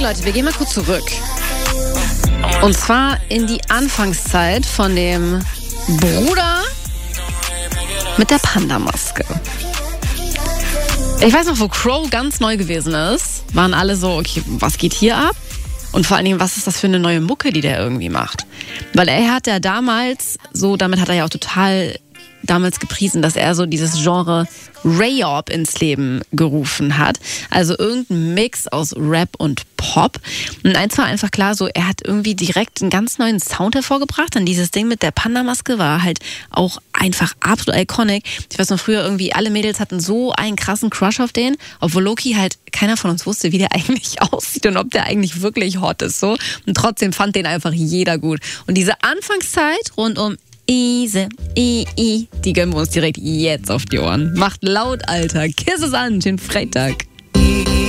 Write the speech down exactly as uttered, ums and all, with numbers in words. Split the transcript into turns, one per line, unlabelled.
Leute, wir gehen mal kurz zurück. Und zwar in die Anfangszeit von dem Bruder mit der Panda-Maske. Ich weiß noch, wo Crow ganz neu gewesen ist, waren alle so, okay, was geht hier ab? Und vor allen Dingen, was ist das für eine neue Mucke, die der irgendwie macht? Weil er hat ja damals, so damit hat er ja auch total damals gepriesen, dass er so dieses Genre Rayop ins Leben gerufen hat. Also irgendein Mix aus Rap und Pop. Und eins war einfach klar, so er hat irgendwie direkt einen ganz neuen Sound hervorgebracht. Dann dieses Ding mit der Panda-Maske war halt auch einfach absolut iconic. Ich weiß noch, früher irgendwie alle Mädels hatten so einen krassen Crush auf den, obwohl Loki halt keiner von uns wusste, wie der eigentlich aussieht und ob der eigentlich wirklich hot ist. So. Und trotzdem fand den einfach jeder gut. Und diese Anfangszeit rund um Easy, I, I, die gönnen wir uns direkt jetzt auf die Ohren. Macht laut, Alter. Kiss es an, schönen Freitag.